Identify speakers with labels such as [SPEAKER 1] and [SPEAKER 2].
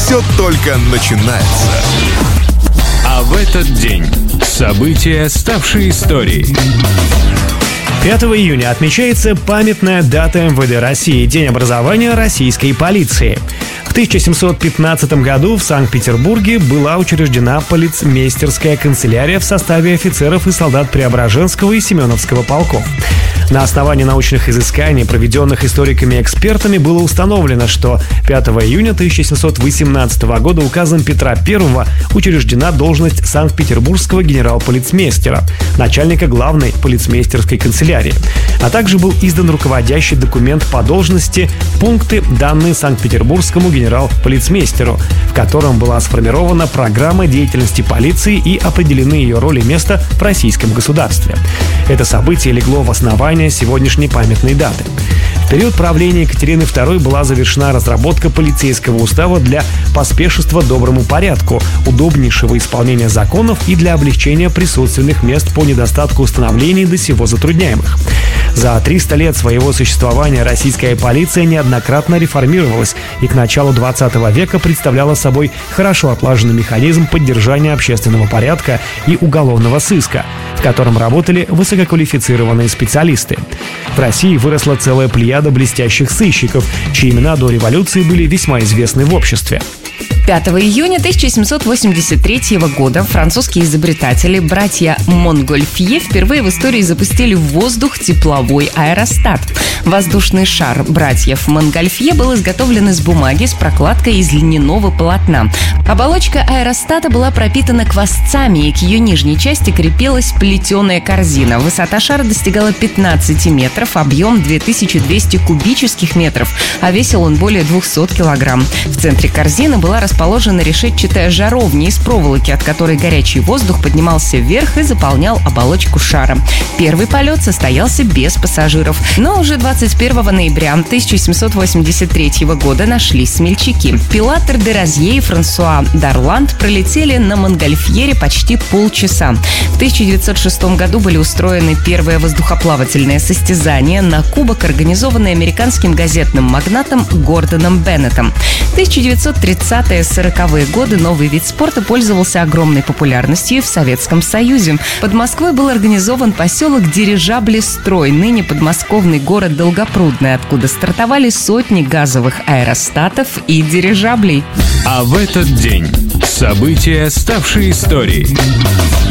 [SPEAKER 1] все только начинается.
[SPEAKER 2] А в этот день события, ставшие историей.
[SPEAKER 3] 5 июня отмечается памятная дата МВД России – День образования российской полиции. В 1715 году в Санкт-Петербурге была учреждена полицмейстерская канцелярия в составе офицеров и солдат Преображенского и Семеновского полков. На основании научных изысканий, проведенных историками-экспертами, было установлено, что 5 июня 1718 года указом Петра I учреждена должность Санкт-Петербургского генерал-полицмейстера, начальника главной полицмейстерской канцелярии, а также был издан руководящий документ по должности «Пункты, данные Санкт-Петербургскому генерал-полицмейстеру», в котором была сформирована программа деятельности полиции и определены ее роль и место в российском государстве. Это событие легло в основание сегодняшней памятной даты. В период правления Екатерины II была завершена разработка полицейского устава для поспешества доброму порядку, удобнейшего исполнения законов и для облегчения присутственных мест по недостатку установлений до сего затрудняемых. За 300 лет своего существования российская полиция неоднократно реформировалась и к началу 20 века представляла собой хорошо отлаженный механизм поддержания общественного порядка и уголовного сыска, в котором работали высококвалифицированные специалисты. В России выросла целая плеяда блестящих сыщиков, чьи имена до революции были весьма известны в обществе.
[SPEAKER 4] 5 июня 1783 года французские изобретатели братья Монгольфье впервые в истории запустили в воздух тепловой аэростат. Воздушный шар братьев Монгольфье был изготовлен из бумаги с прокладкой из льняного полотна. Оболочка аэростата была пропитана квасцами, и к ее нижней части крепилась плетеная корзина. Высота шара достигала 15 метров, объем 2200 кубических метров, а весил он более 200 килограмм. В центре корзины была расположена решетчатая жаровня из проволоки, от которой горячий воздух поднимался вверх и заполнял оболочку шара. Первый полет состоялся без пассажиров, но уже 21 ноября 1783 года нашлись смельчаки. Пилатер де Розье и Франсуа Дарланд пролетели на Монгольфьере почти полчаса. В 1906 году были устроены первые воздухоплавательные состязания на кубок, организованные американским газетным магнатом Гордоном Беннетом. В 1930-40-е годы новый вид спорта пользовался огромной популярностью в Советском Союзе. Под Москвой был организован поселок Дирижаблестрой, ныне подмосковный город Долгопрудный, откуда стартовали сотни газовых аэростатов и дирижаблей.
[SPEAKER 2] А в этот день события, ставшие историей.